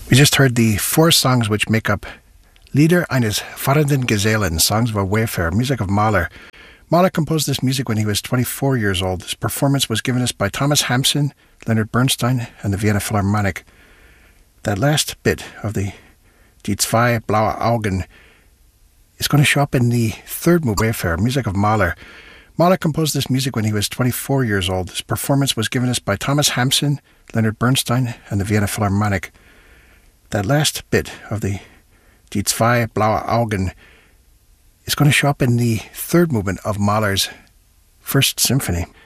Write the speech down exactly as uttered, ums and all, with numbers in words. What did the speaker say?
We just heard the four songs which make up Lieder eines fahrenden Gesellen, Songs of a Wayfarer, music of Mahler. Mahler composed this music when he was twenty-four years old. His performance was given us by Thomas Hampson, Leonard Bernstein, and the Vienna Philharmonic. That last bit of the Die zwei blaue Augen is going to show up in the third movement, Wayfarer, music of Mahler. Mahler composed this music when he was twenty-four years old. His performance was given us by Thomas Hampson, Leonard Bernstein, and the Vienna Philharmonic. That last bit of the Die zwei blaue Augen is going to show up in the third movement of Mahler's First Symphony.